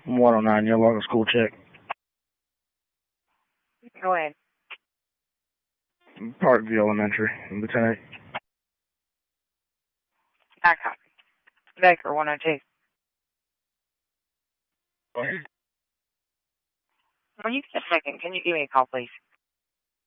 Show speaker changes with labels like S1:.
S1: 109, you're welcome school check.
S2: Go ahead.
S1: Parkview Elementary, Lieutenant.
S2: I copy. Baker, 102.
S1: Go ahead.
S2: When you get a second, can you give me a call, please?